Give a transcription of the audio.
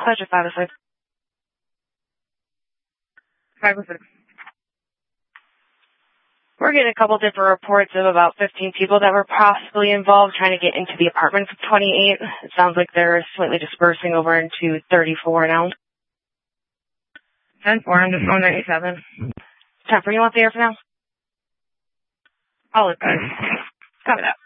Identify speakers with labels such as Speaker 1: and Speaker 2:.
Speaker 1: Pleasure, 506.
Speaker 2: 506.
Speaker 1: We're getting a couple different reports of about 15 people that were possibly involved trying to get into the apartments of 28. It sounds like they're slightly dispersing over into 34 now.
Speaker 2: 10-4, I'm just going 97.
Speaker 1: 10-4, you want the air for now?
Speaker 2: I'll look good.
Speaker 1: Copy that.